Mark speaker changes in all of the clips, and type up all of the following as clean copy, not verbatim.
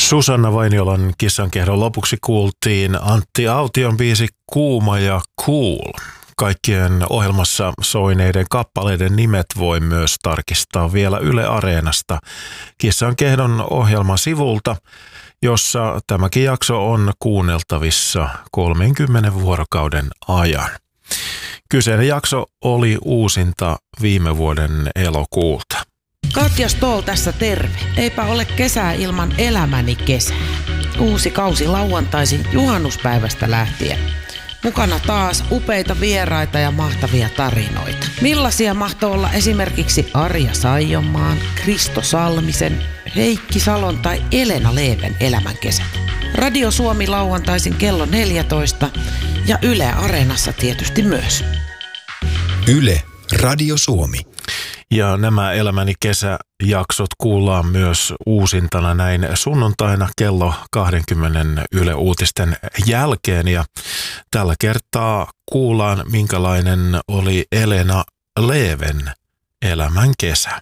Speaker 1: Susanna Vainiolan Kissankehdon lopuksi kuultiin Antti Aution biisi Kuuma ja Cool. Kaikkien ohjelmassa soineiden kappaleiden nimet voi myös tarkistaa vielä Yle Areenasta Kissankehdon ohjelmasivulta, jossa tämäkin jakso on kuunneltavissa 30 vuorokauden ajan. Kyseinen jakso oli uusinta viime vuoden elokuulta.
Speaker 2: Katja Stoll tässä terve. Eipä ole kesää ilman elämäni kesää. Uusi kausi lauantaisin juhannuspäivästä lähtien. Mukana taas upeita vieraita ja mahtavia tarinoita. Millaisia mahtoi olla esimerkiksi Arja Saijonmaan, Kristo Salmisen, Heikki Salon tai Elena Leven elämänkesät. Radio Suomi lauantaisin kello 14 ja Yle Areenassa tietysti myös.
Speaker 3: Yle Radio Suomi.
Speaker 1: Ja nämä Elämäni kesäjaksot kuullaan myös uusintana näin sunnuntaina kello 20 Yle Uutisten jälkeen. Ja tällä kertaa kuullaan, minkälainen oli Elena Leven elämän kesä.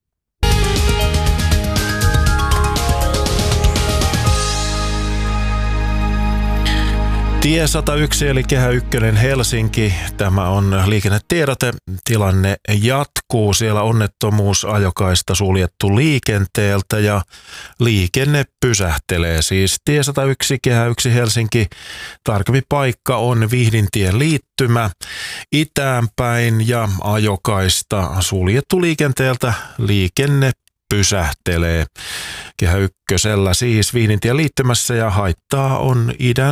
Speaker 1: Tie 101 eli Kehä 1 Helsinki. Tämä on liikennetiedote. Tilanne jatkuu. Siellä onnettomuusajokaista suljettu liikenteeltä ja liikenne pysähtelee. Siis Tie 101 Kehä 1 Helsinki. Tarkempi paikka on Vihdintien liittymä itäänpäin ja ajokaista suljettu liikenteeltä. Liikenne pysähtelee. Kehä 1 siis Vihdintien liittymässä ja haittaa on idän